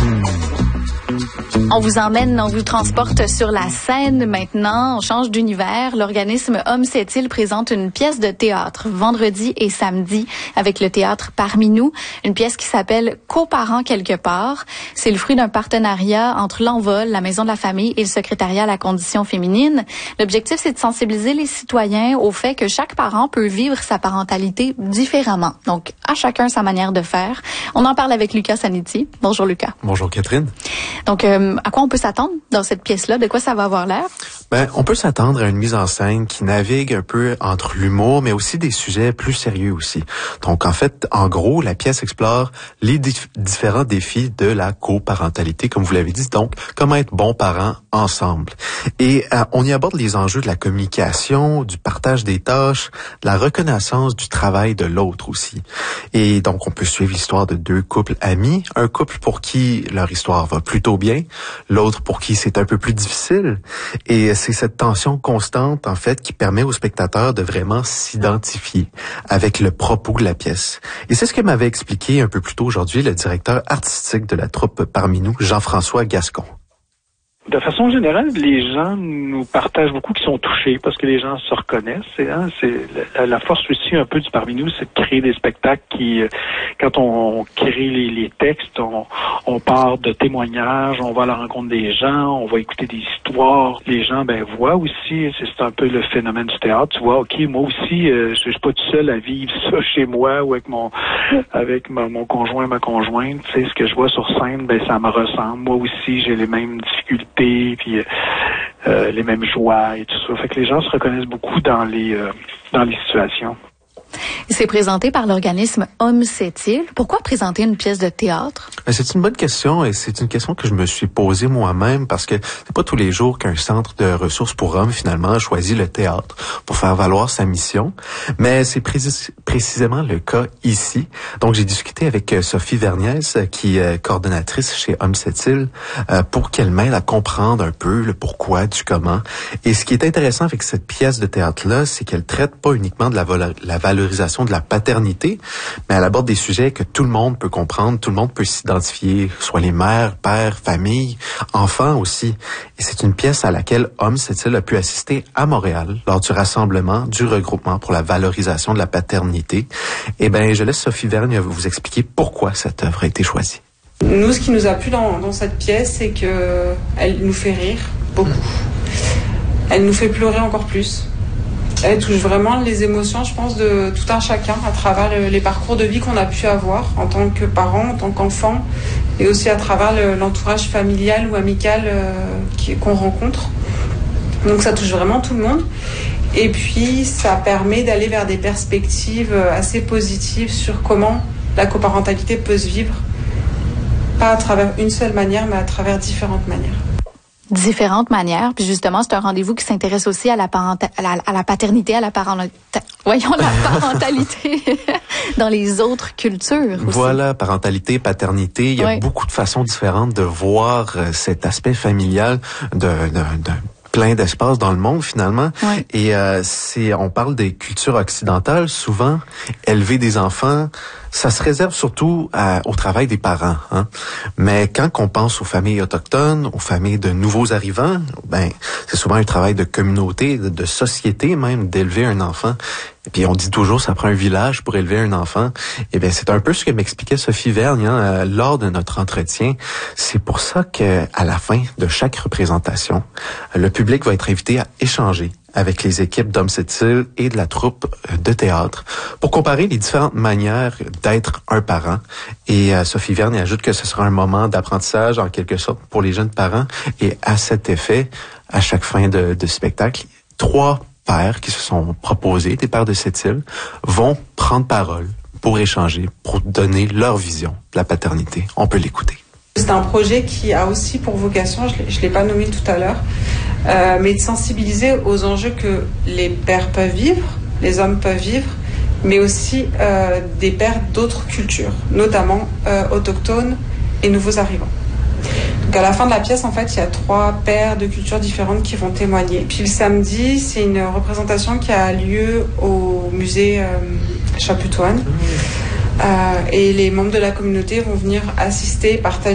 On vous transporte sur la scène maintenant. On change d'univers. L'organisme Homme Sait-il présente une pièce de théâtre vendredi et samedi avec le théâtre Parmi nous. Une pièce qui s'appelle Coparents quelque part. C'est le fruit d'un partenariat entre l'Envol, la Maison de la Famille et le Secrétariat à la Condition féminine. L'objectif, c'est de sensibiliser les citoyens au fait que chaque parent peut vivre sa parentalité différemment. Donc, à chacun sa manière de faire. On en parle avec Lucas Saniti. Bonjour Lucas. Bonjour Catherine. Donc, à quoi on peut s'attendre dans cette pièce-là? De quoi ça va avoir l'air? On peut s'attendre à une mise en scène qui navigue un peu entre l'humour, mais aussi des sujets plus sérieux aussi. Donc, en fait, en gros, la pièce explore les différents défis de la coparentalité, comme vous l'avez dit. Donc, comment être bons parents ensemble. Et on y aborde les enjeux de la communication, du partage des tâches, de la reconnaissance du travail de l'autre aussi. Et donc, on peut suivre l'histoire de deux couples amis, un couple pour qui leur histoire va plutôt bien, l'autre pour qui c'est un peu plus difficile. Et c'est cette tension constante, en fait, qui permet aux spectateurs de vraiment s'identifier avec le propos de la pièce. Et c'est ce que m'avait expliqué un peu plus tôt aujourd'hui le directeur artistique de la troupe Parmi nous, Jean-François Gascon. De façon générale, les gens nous partagent beaucoup qui sont touchés parce que les gens se reconnaissent. C'est la force aussi un peu du Parmi nous, c'est de créer des spectacles qui, quand on crée les textes, on part de témoignages, on va à la rencontre des gens, on va écouter des histoires. Les gens voient aussi, c'est un peu le phénomène du théâtre. Tu vois, ok, moi aussi, je suis pas tout seul à vivre ça chez moi ou avec mon conjoint, ma conjointe. Tu sais, ce que je vois sur scène, ça me ressemble. Moi aussi, j'ai les mêmes difficultés. Puis les mêmes joies et tout ça. Fait que les gens se reconnaissent beaucoup dans les situations. C'est présenté par l'organisme Homme Sait-il. Pourquoi présenter une pièce de théâtre? C'est une bonne question et c'est une question que je me suis posée moi-même parce que c'est pas tous les jours qu'un centre de ressources pour hommes finalement choisit le théâtre pour faire valoir sa mission. Mais c'est précisément le cas ici. Donc j'ai discuté avec Sophie Vergnès qui est coordonnatrice chez Homme Sait-il pour qu'elle m'aide à comprendre un peu le pourquoi du comment. Et ce qui est intéressant avec cette pièce de théâtre-là, c'est qu'elle traite pas uniquement de la valorisation de la paternité, mais elle aborde des sujets que tout le monde peut comprendre, tout le monde peut s'identifier, soit les mères, pères, familles, enfants aussi. Et c'est une pièce à laquelle Homme Sait-il a pu assister à Montréal lors du rassemblement du regroupement pour la valorisation de la paternité. Je laisse Sophie Vergne vous expliquer pourquoi cette œuvre a été choisie. Nous, ce qui nous a plu dans cette pièce, c'est que elle nous fait rire beaucoup. Elle nous fait pleurer encore plus. Elle touche vraiment les émotions, je pense, de tout un chacun à travers les parcours de vie qu'on a pu avoir en tant que parents, en tant qu'enfants, et aussi à travers l'entourage familial ou amical qu'on rencontre. Donc ça touche vraiment tout le monde. Et puis ça permet d'aller vers des perspectives assez positives sur comment la coparentalité peut se vivre, pas à travers une seule manière, mais à travers différentes manières. Différentes manières. Puis justement, c'est un rendez-vous qui s'intéresse aussi à la paternité, à la parentalité dans les autres cultures aussi. Voilà, parentalité, paternité. Il y a beaucoup de façons différentes de voir cet aspect familial de plein d'espace dans le monde finalement. Ouais. Et on parle des cultures occidentales, souvent élever des enfants, ça se réserve surtout au travail des parents. Mais quand on pense aux familles autochtones, aux familles de nouveaux arrivants, c'est souvent un travail de communauté, de société même, d'élever un enfant. Et puis on dit toujours ça prend un village pour élever un enfant. C'est un peu ce que m'expliquait Sophie Vergne lors de notre entretien. C'est pour ça que à la fin de chaque représentation, le public va être invité à échanger avec les équipes d'Homme Sait-il et de la troupe de théâtre pour comparer les différentes manières d'être un parent. Et Sophie Vergne ajoute que ce sera un moment d'apprentissage en quelque sorte pour les jeunes parents. Et à cet effet, à chaque fin de spectacle, 3 pères qui se sont proposés, des pères de Sait-il, vont prendre parole pour échanger, pour donner leur vision de la paternité. On peut l'écouter. C'est un projet qui a aussi pour vocation, je l'ai pas nommé tout à l'heure, mais de sensibiliser aux enjeux que les pères peuvent vivre, les hommes peuvent vivre, mais aussi des pères d'autres cultures, notamment autochtones et nouveaux arrivants. Donc à la fin de la pièce, en fait, il y a 3 pères de cultures différentes qui vont témoigner. Puis le samedi, c'est une représentation qui a lieu au musée Chaputouane. Et les membres de la communauté vont venir assister, partager